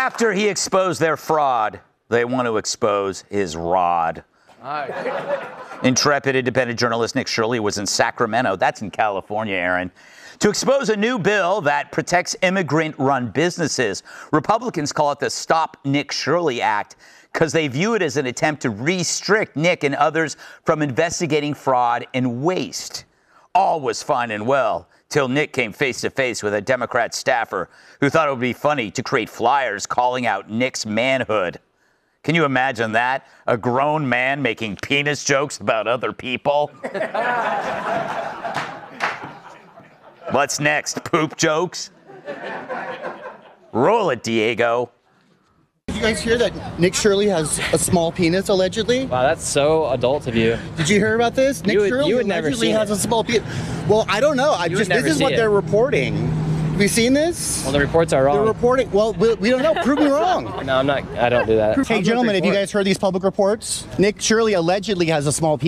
After he exposed their fraud, they want to expose his rod. Intrepid independent journalist Nick Shirley was in Sacramento. That's in California, Aaron. To expose a new bill that protects immigrant-run businesses. Republicans call it the Stop Nick Shirley Act because they view it as an attempt to restrict Nick and others from investigating fraud and waste. All was fine and well till Nick came face-to-face with a Democrat staffer who thought it would be funny to create flyers calling out Nick's manhood. Can you imagine that? A grown man making penis jokes about other people? What's next? Poop jokes? Roll it, Diego. Did you guys hear that Nick Shirley has a small penis, allegedly? Wow, that's so adult of you. Did you hear about this? Nick Shirley you would never allegedly see has a small penis. Well, I don't know. This is what they're reporting. Have you seen this? Well, the reports are wrong. They're reporting. Well, we don't know. Prove me wrong. No, I'm not. I don't do that. Hey, gentlemen, have you guys heard these public reports? Nick Shirley allegedly has a small penis.